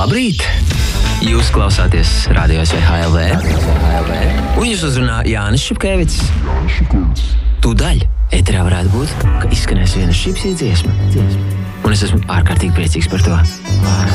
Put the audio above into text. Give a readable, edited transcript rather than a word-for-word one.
Labrīt! Jūs klausāties Radio SVHLV, un jūs uzrunā Jānis Šupkevics. Tūdaļ ēterā varētu būt, ka izskanēs viena šipsī dziesma. Un es esmu ārkārtīgi priecīgs par to.